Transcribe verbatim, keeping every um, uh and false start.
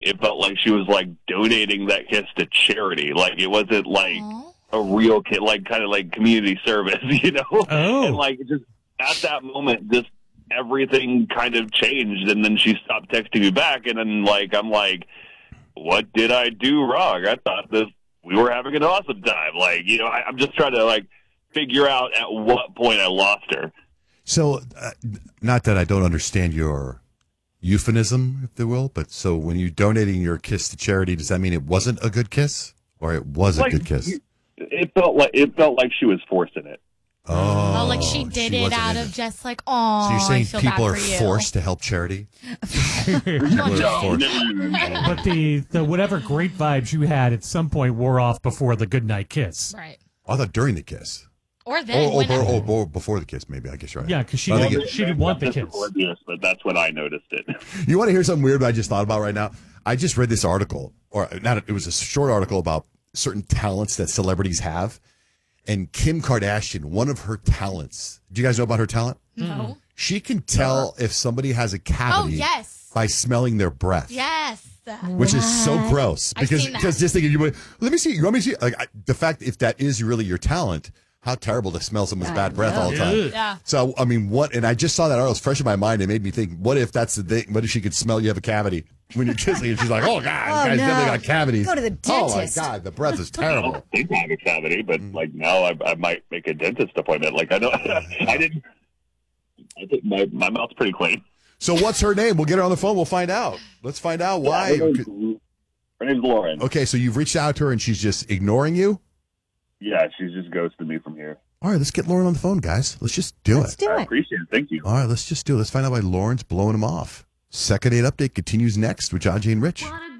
it felt like she was like donating that kiss to charity. Like it wasn't like Aww. a real kid, like kind of like community service, you know? Oh. And like just at that moment, just everything kind of changed. And then she stopped texting me back. And then like, I'm like, what did I do wrong? I thought this, we were having an awesome time. Like, you know, I, I'm just trying to like figure out at what point I lost her. So, uh, not that I don't understand your euphemism, if you will, but so when you're donating your kiss to charity, does that mean it wasn't a good kiss, or it was like, a good kiss? It felt like it felt like she was forcing it. Oh, oh like she did she it out of it. just like, oh. So you're saying I feel people bad are for you. forced to help charity? No, forced. But the, the whatever great vibes you had at some point wore off before the goodnight kiss. Right. I thought during the kiss. Or then. Or, or, or, or before the kiss, maybe. I guess you're right. Yeah, because she, I didn't, think it- she didn't want the kiss. But that's when I noticed it. You want to hear something weird that I just thought about right now? I just read this article, or not, it was a short article about certain talents that celebrities have. And Kim Kardashian, one of her talents, do you guys know about her talent? No. She can tell if somebody has a cavity Oh, yes. by smelling their breath. Yes. Which is so gross. I've Because seen that. because just thinking, you would, let me see, you want me to see? Like, I, the fact, if that is really your talent, how terrible to smell someone's I bad breath know. all the time. Yeah. Yeah. So, I mean, what, and I just saw that article, it was fresh in my mind. It made me think, what if that's the thing? What if she could smell you have a cavity when you're kissing? And she's like, oh, God, Oh, guy's no. definitely got cavities. Go to the dentist. Oh, my God, the breath is I terrible. don't think I have a cavity, but like now I, I might make a dentist appointment. Like I know I didn't. I think my my mouth's pretty clean. So, what's her name? We'll get her on the phone. We'll find out. Let's find out why. Yeah, her, name's, her name's Lauren. Okay, so you've reached out to her and she's just ignoring you? Yeah, she's just ghosted me from here. All right, let's get Lauren on the phone, guys. Let's just do Let's it. do I it. appreciate it. Thank you. All right, let's just do it. Let's find out why Lauren's blowing him off. Second date update continues next with John, Jane, Rich. Wanna